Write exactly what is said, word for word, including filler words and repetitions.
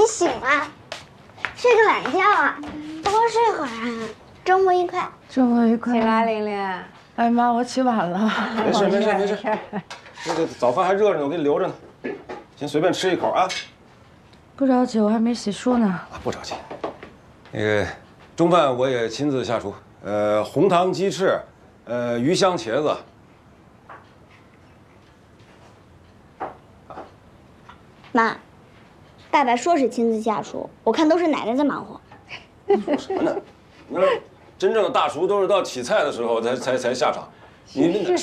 醒了，睡个懒觉啊，多睡会儿啊。周末愉快， 周末愉快。 起来，玲玲。 哎妈，我起晚了。 没事没事没事，那个早饭还热着呢，我给你留着呢，先随便吃一口啊。 不着急，我还没洗漱呢。 啊，不着急。那个中饭我也亲自下厨，呃，红糖鸡翅，呃，鱼香茄子。 妈，爸爸说是亲自下厨，我看都是奶奶在忙活。 说什么呢？那真正的大厨都是到起菜的时候才才才下场。你那